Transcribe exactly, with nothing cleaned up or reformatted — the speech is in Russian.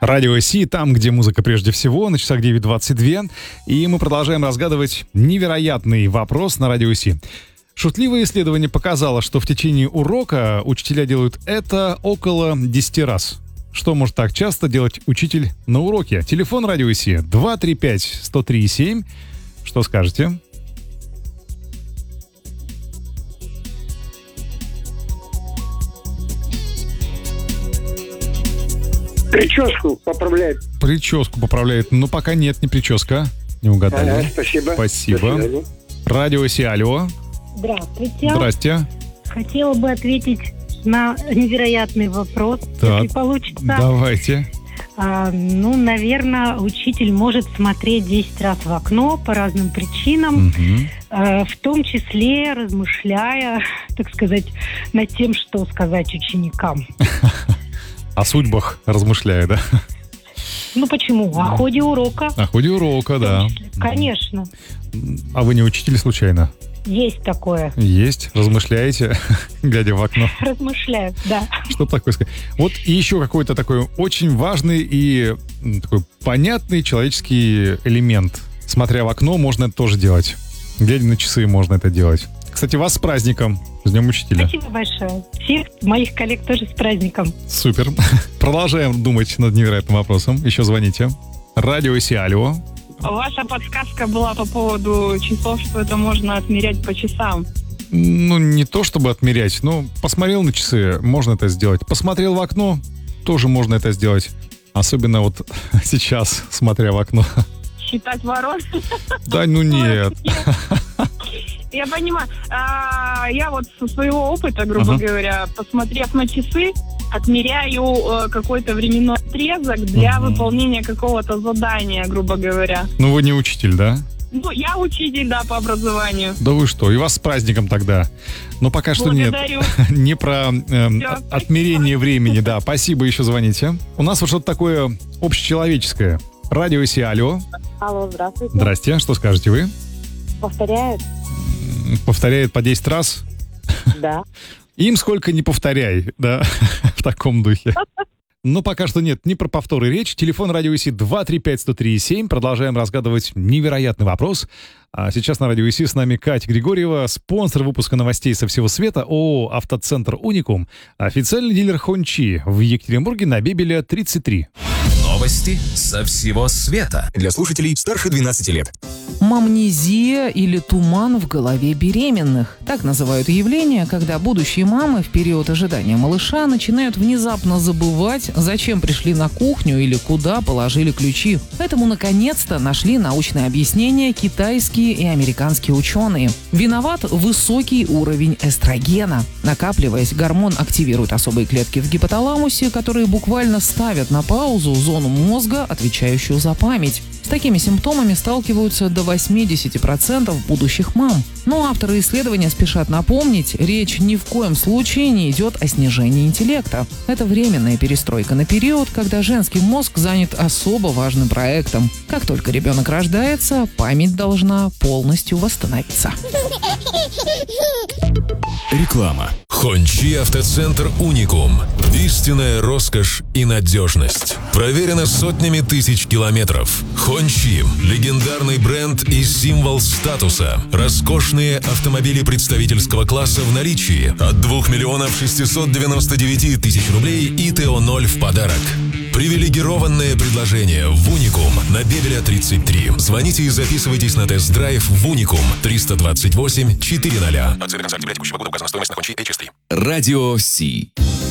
Радио Си, там, где музыка прежде всего, на часах девять двадцать два. И мы продолжаем разгадывать невероятный вопрос на Радио Си. Шутливое исследование показало, что в течение урока учителя делают это около десяти раз. Что может так часто делать учитель на уроке? Телефон Радио Си два три пять сто три семь. Что скажете? Прическу поправляет. Прическу поправляет. Ну, пока нет, не прическа. Не угадали. Ага, спасибо. Спасибо. Спасибо. Радио Си, алло. Здравствуйте. Здрасте. Хотела бы ответить на невероятный вопрос, Так. если получится. Давайте. А, ну, наверное, учитель может смотреть десять раз в окно по разным причинам, Мгм. а, в том числе размышляя, так сказать, над тем, что сказать ученикам. О судьбах размышляю, да? Ну, почему? О ходе урока. О ходе урока, да. Конечно, А вы не учитель случайно? есть такое. Есть? Размышляете, глядя в окно? Размышляю, да. Что такое сказать? Вот и еще какой-то такой очень важный и м, такой понятный человеческий элемент. Смотря в окно, можно это тоже делать. Глядя на часы, можно это делать. Кстати, вас с праздником. С Днем Учителя. Спасибо большое. Всех моих коллег тоже с праздником. Супер. Продолжаем думать над невероятным вопросом. Еще звоните. Радио Си, алло. Ваша подсказка была по поводу часов, что это можно отмерять по часам. Ну, не то чтобы отмерять, но посмотрел на часы, можно это сделать. Посмотрел в окно, тоже можно это сделать. Особенно вот сейчас, смотря в окно. Считать ворон? Да, ну нет. Я понимаю. А, я вот со своего опыта, грубо Ага. говоря, посмотрев на часы, отмеряю э, какой-то временной отрезок для Мгм. выполнения какого-то задания, грубо говоря. Ну, вы не учитель, да? Ну, я учитель, да, по образованию. Да вы что, и вас с праздником тогда. Но пока что нет. Благодарю. Не про эм, Всё, о- отмерение времени, да. Спасибо, еще звоните. У нас вот что-то такое общечеловеческое. Радио Си, алло. Алло, здравствуйте. Здрасте, что скажете вы? Повторяют? М, Повторяет по десять раз? Да. Им сколько не повторяй, да, в таком духе. Но пока что нет, не про повторы речь. Телефон Радио Си два три пять сто три семь. Продолжаем разгадывать невероятный вопрос. А сейчас на Радио Си с нами Катя Григорьева, спонсор выпуска новостей со всего света, ООО «Автоцентр Уникум», официальный дилер Хончи в Екатеринбурге на Бебеля тридцать три. Новости со всего света. Для слушателей старше двенадцати лет. Мамнезия или туман в голове беременных. Так называют явление, когда будущие мамы в период ожидания малыша начинают внезапно забывать, зачем пришли на кухню или куда положили ключи. Этому наконец-то нашли научное объяснение китайские и американские ученые. Виноват высокий уровень эстрогена. Накапливаясь, гормон активирует особые клетки в гипоталамусе, которые буквально ставят на паузу зону мозга, отвечающую за память. С такими симптомами сталкиваются до восемьдесят процентов будущих мам. Но авторы исследования спешат напомнить, речь ни в коем случае не идет о снижении интеллекта. Это временная перестройка на период, когда женский мозг занят особо важным проектом. Как только ребенок рождается, память должна полностью восстановиться. Реклама. Хончи Автоцентр Уникум. Истинная роскошь и надежность. Проверено сотнями тысяч километров. Хончи – легендарный бренд и символ статуса. Роскошные автомобили представительского класса в наличии. От двух миллионов шестисот девяноста девяти тысяч рублей и ТО ноль в подарок. Привилегированное предложение в Уникум на Бебеля тридцать три. Звоните и записывайтесь на тест-драйв в Уникум триста двадцать восемь четыреста. Акция до конца октября текущего года указана стоимость на Хончи эйч эс три. Радио Си.